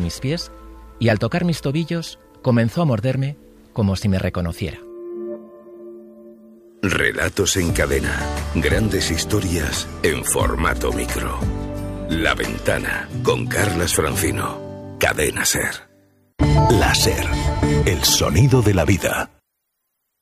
mis pies y al tocar mis tobillos comenzó a morderme como si me reconociera. Relatos en cadena. Grandes historias en formato micro. La Ventana, con Carlas Francino. Cadena SER. La SER. El sonido de la vida.